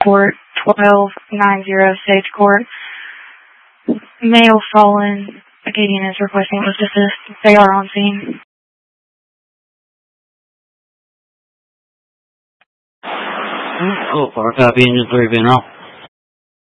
Court, 1290 Sage Court. Male fallen Acadian is requesting host assist. They are on scene. Oh, far copy, engine 3 being off.